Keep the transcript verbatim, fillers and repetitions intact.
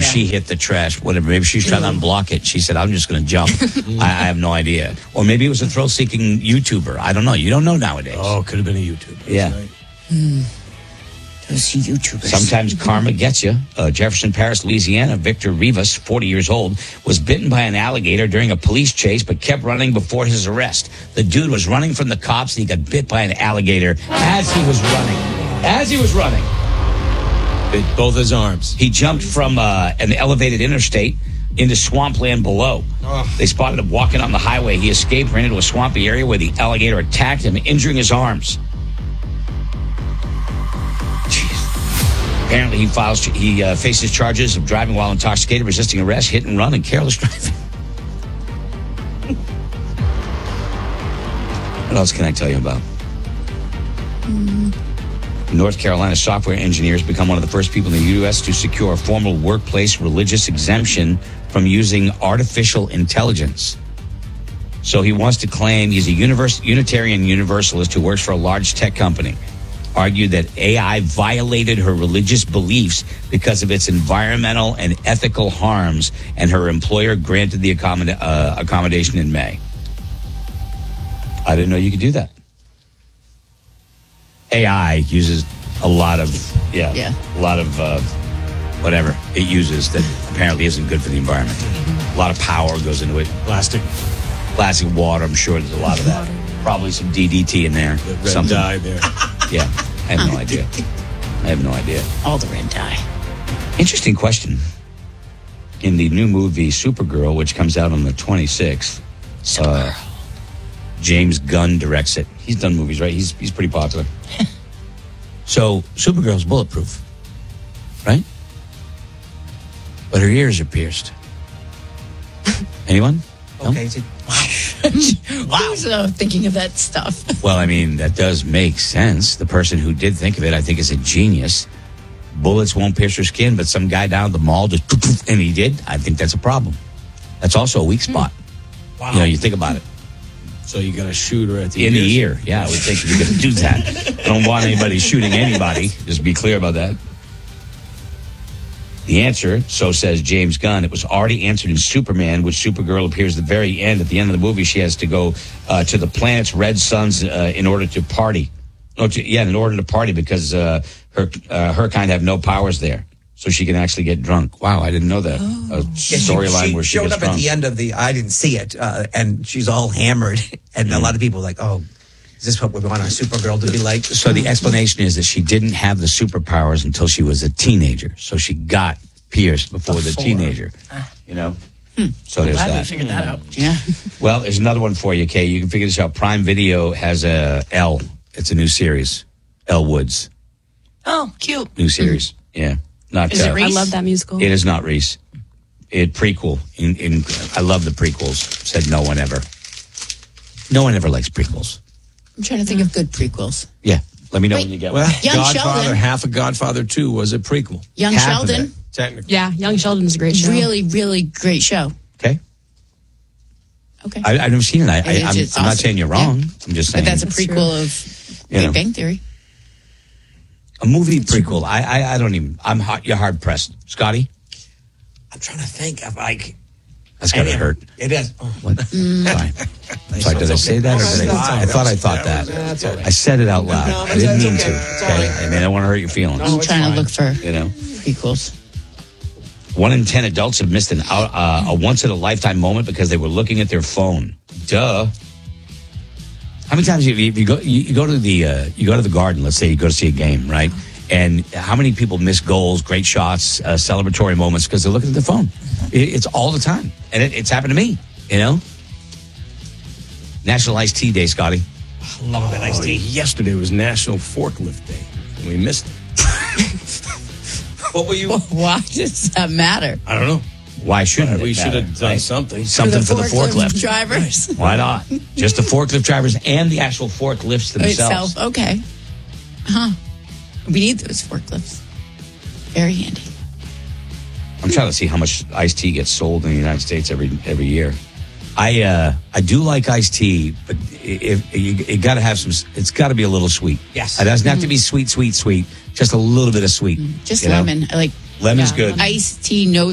yeah. she hit the trash, whatever. Maybe she's trying to unblock it. She said, I'm just going to jump. I, I have no idea. Or maybe it was a thrill-seeking YouTuber. I don't know. You don't know nowadays. Oh, it could have been a YouTuber. Yeah. Right. Mm. Those YouTubers. Sometimes karma gets you. Uh, Jefferson Parish, Louisiana, Victor Rivas, forty years old, was bitten by an alligator during a police chase, but kept running before his arrest. The dude was running from the cops, and he got bit by an alligator as he was running. As he was running. Bit both his arms. He jumped from uh, an elevated interstate into swampland below. Oh. They spotted him walking on the highway. He escaped, ran into a swampy area where the alligator attacked him, injuring his arms. Apparently, he files. He uh, faces charges of driving while intoxicated, resisting arrest, hit and run, and careless driving. What else can I tell you about? Mm. North Carolina software engineers become one of the first people in the U S to secure a formal workplace religious exemption from using artificial intelligence. So he wants to claim he's a univers- Unitarian Universalist who works for a large tech company. Argued that A I violated her religious beliefs because of its environmental and ethical harms, and her employer granted the accommod- uh, accommodation in May. I didn't know you could do that. A I uses a lot of, yeah, yeah. a lot of uh, whatever it uses that apparently isn't good for the environment. A lot of power goes into it. Plastic. Plastic, water, I'm sure there's a lot of that. Probably some D D T in there. The red something. dye there. Yeah, I have no idea. I have no idea. All the red dye. Interesting question. In the new movie Supergirl, which comes out on the twenty-sixth, uh, James Gunn directs it. He's done movies, right? He's he's pretty popular. So Supergirl's bulletproof, right? But her ears are pierced. Anyone? Okay. No? Wow. Who's uh, thinking of that stuff? Well, I mean, that does make sense. The person who did think of it, I think, is a genius. Bullets won't pierce your skin, but some guy down at the mall just, and he did. I think that's a problem. That's also a weak spot. Wow. You know, you think about it. So you got to shoot her at the In ears. the ear. Yeah, I would think you're going to do that. I don't want anybody shooting anybody. Just be clear about that. The answer, so says James Gunn, it was already answered in Superman, which Supergirl appears at the very end. At the end of the movie, she has to go uh, to the planet's red suns uh, in order to party. Oh, to, yeah, in order to party because uh, her uh, her kind have no powers there. So she can actually get drunk. Wow, I didn't know that. Oh. A storyline where she showed gets up drunk. at the end of the, I didn't see it, uh, and she's all hammered. And mm. a lot of people were like, oh, is this what we want our Supergirl to be like? So the explanation is that she didn't have the superpowers until she was a teenager. So she got pierced before, before. the teenager. You know? Hmm. So there's Glad that. we figured that out. Yeah. Well, there's another one for you, Kay. You can figure this out. Prime Video has a L. It's a new series. Elle Woods. Oh, cute. New series. Mm. Yeah. Not. Is it uh, Reese? I love that musical. It is not Reese. It prequel. In, in I love the prequels. Said no one ever. No one ever likes prequels. I'm trying to think of good prequels. Yeah. Let me know Wait. when you get Well, one. Young Godfather, Sheldon. half of Godfather two was a prequel. Young Half of Sheldon. it. Technically. Yeah, Young Sheldon's a great show. Really, really great show. Okay. Okay. I, I've never seen it. I, I, It's- I'm, it's I'm not awesome. saying you're wrong. Yeah. I'm just saying. But that's a That's prequel of You Big know. Bang Theory. a movie prequel. I, I I don't even. I'm hard, you're hard pressed, Scotty. I'm trying to think of like. That's gotta and it- hurt. It is. What? Sorry. Sorry. Did I say that, or did I? I thought I thought that. That's all right. I said it out loud. No, I didn't that's mean okay. to. It's all Okay. right. I mean, I don't want to hurt your feelings. I'm it's trying fine. to look for You know. prequels. One in ten adults have missed an out, uh, a once-in-a-lifetime moment because they were looking at their phone. Duh. How many times you, you, you go you, you go to the uh, you go to the Garden? Let's say you go to see a game, right? And how many people miss goals, great shots, uh, celebratory moments because they're looking at their phone? It, it's all the time, and it, it's happened to me. You know. National Iced Tea Day, Scotty. Love it. Iced Oh, tea. yesterday was National Forklift Day, and we missed it. What were you? Why does that matter? I don't know. Why shouldn't We it should matter, have done right? something. Something for the forklift. drivers. Why not? Just the forklift drivers and the actual forklifts themselves. Itself. Okay. Huh. We need those forklifts. Very handy. I'm trying to see how much iced tea gets sold in the United States every every year. I uh, I do like iced tea, but it, it, you, it got to have some. It's got to be a little sweet. Yes. It doesn't have to be sweet, sweet, sweet. Just a little bit of sweet. Just you know? lemon. I like Lemon's Yeah, good. lemon. iced tea, no